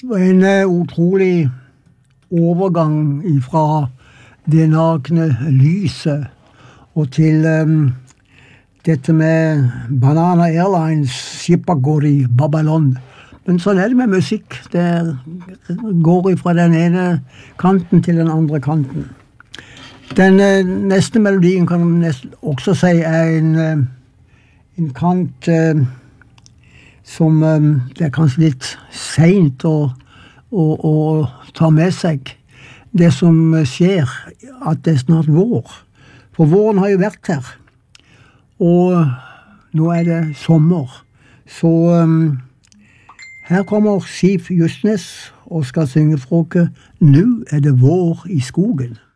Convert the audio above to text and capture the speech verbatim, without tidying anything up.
En utrolig overgang fra det nakne lyset og til um, dette med Banana Airlines, skipet går i Babylon. Men sånn er det med musikk. Det går fra den ene kanten til den andre kanten. Den uh, neste melodien kan man nesten også si er en, uh, en kant uh, som um, det er kanskje litt sent å, å, å ta med seg. Det som skjer, at det er snart vår. For våren har jo vært her. Og nå er det sommer. Så um, her kommer Siv Justnes og skal synge fra oss «Nå er det vår i skogen».